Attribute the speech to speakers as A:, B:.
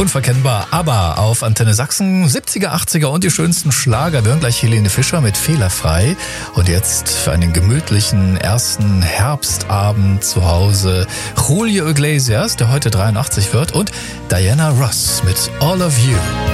A: Unverkennbar, aber auf Antenne Sachsen, 70er, 80er und die schönsten Schlager. Wir hören gleich Helene Fischer mit Fehlerfrei. Und jetzt für einen gemütlichen ersten Herbstabend zu Hause Julio Iglesias, der heute 83 wird, und Diana Ross mit All of You.